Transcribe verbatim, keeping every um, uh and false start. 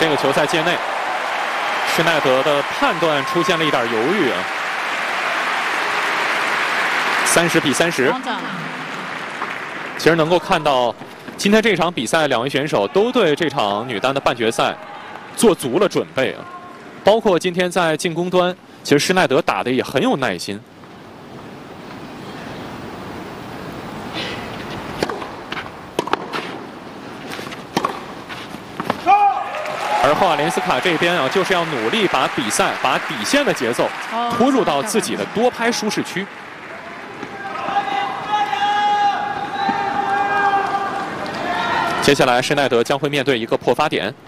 这个球赛界内，施耐德的判断出现了一点犹豫啊。三十比三十。其实能够看到，今天这场比赛，两位选手都对这场女单的半决赛做足了准备啊。包括今天在进攻端，其实施耐德打的也很有耐心。 而霍瓦连斯卡这边啊，就是要努力把比赛、把底线的节奏拖入到自己的多拍舒适区。接下来，施耐德将会面对一个破发点。